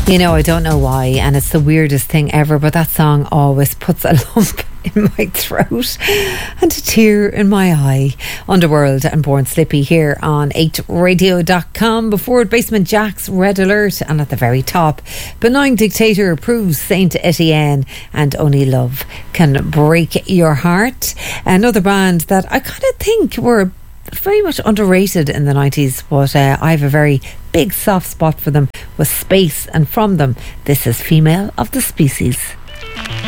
You know, I don't know why, and it's the weirdest thing ever, but that song always puts a lump in my throat and a tear in my eye. Underworld and Born Slippy here on 8radio.com. Before it, Basement Jaxx, Red Alert, and at the very top, Benign Dictator proves Saint Etienne, and Only Love Can Break Your Heart. Another band that I kind of think were very much underrated in the 90s, but I have a very big soft spot for them, was Space, and from them, this is Female of the Species.